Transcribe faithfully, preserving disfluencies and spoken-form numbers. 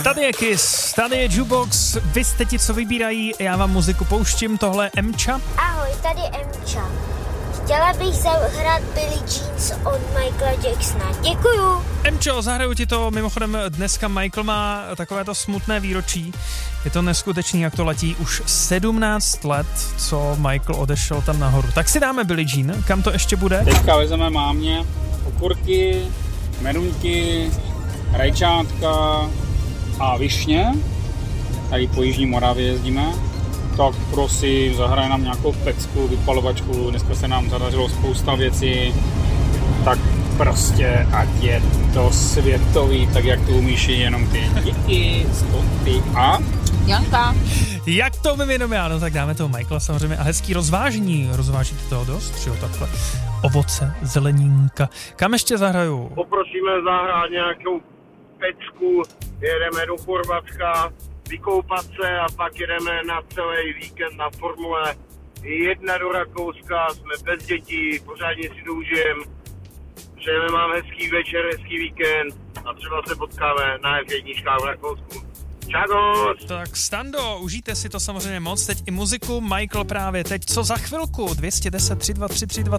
Tady je Kiss, tady je Jukebox, vy jste ti, co vybírají, já vám muziku pouštím, tohle je Emča. Ahoj, tady Emča. Chtěla bych zahrát Billie Jeans od Michaela Jacksona. Děkuju. Emčo, zahraju ti to, mimochodem dneska Michael má takovéto smutné výročí. Je to neskutečný, jak to letí už sedmnáct let, co Michael odešel tam nahoru. Tak si dáme Billie Jean, kam to ještě bude? Teďka vezeme mámě okurky, meruňky, rajčátka a višně. Tady po Jižní Moravě jezdíme. Tak prosím, zahraj nám nějakou pecku, vypalovačku, dneska se nám zadařilo spousta věcí, tak prostě ať je to světový, tak jak to umíš jenom ty. Díky, spoty a... Janka. Jak to umím jenom já, no tak dáme toho Michaela samozřejmě a hezký rozvážení, rozvážíte toho dost, že jo, takhle. Ovoce, zelenínka. Kam ještě zahraju? Poprosíme zahrát nějakou pecku, jedeme do Chorvatska, vykoupat se a pak jedeme na celý víkend na Formule jedna do Rakouska, jsme bez dětí, pořádně si to užijeme, přejeme vám hezký večer, hezký víkend a třeba se potkáme na F jedna v Rakousku. Čagos! Tak Stando, užijte si to samozřejmě moc, teď i muziku, Michael právě teď, co za chvilku, dvě stě deset tři dva tři tři dva